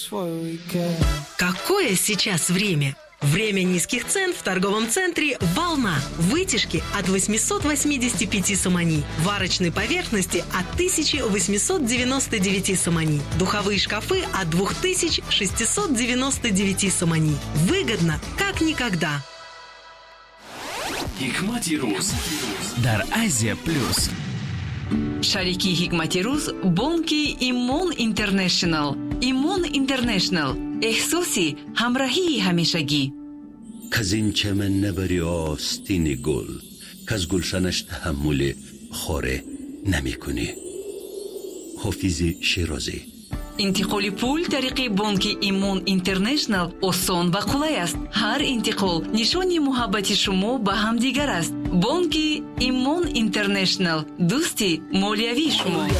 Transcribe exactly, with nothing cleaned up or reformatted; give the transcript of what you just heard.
Какое сейчас время? Время низких цен в торговом центре «Волна». Вытяжки от восемьсот восемьдесят пять сомани. Варочной поверхности от тысяча восемьсот девяносто девять сомани. Духовые шкафы от две тысячи шестьсот девяносто девять сомани. Выгодно, как никогда. Hikmati Ruz дар Азия Плюс. Шарики Hikmati Ruz бонки Имон Интернешнл. Имон Интернешнл. احساسی همراهی همیشگی. کز این چمن نبری آستین گل، کز گلشنش تحمل خاره نمی کنی. حافظ شیرازی. انتقال پول طریق بانک ایمون اینترنشنل آسان و قلای است. هر انتقال نشانی محبت شما به هم دیگر است. بانک ایمون اینترنشنل، دوستی مالیوی شما.